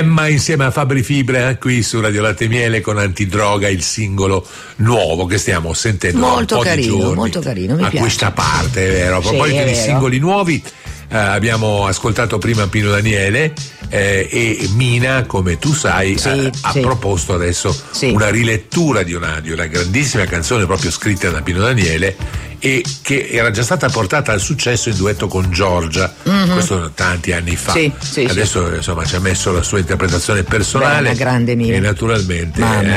Emma insieme a Fabri Fibra qui su Radio Latte e Miele con Antidroga, il singolo nuovo che stiamo sentendo molto da un po' carino, di giorni molto carino, mi a piace. questa parte, è vero. A proposito Sì, è di vero. singoli nuovi, abbiamo ascoltato prima Pino Daniele e Mina, come tu sai, ha proposto adesso una rilettura di una grandissima canzone proprio scritta da Pino Daniele e che era già stata portata al successo in duetto con Giorgia, questo tanti anni fa. Adesso insomma ci ha messo la sua interpretazione personale. Beh, una grande Mina. E naturalmente